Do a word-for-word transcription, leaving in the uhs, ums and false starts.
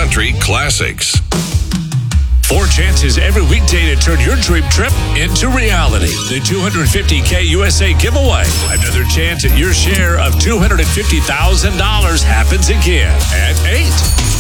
country classics. Four chances every weekday to turn your dream trip into reality. The two hundred fifty K U S A giveaway. Another chance at your share of two hundred fifty thousand dollars happens again at eight.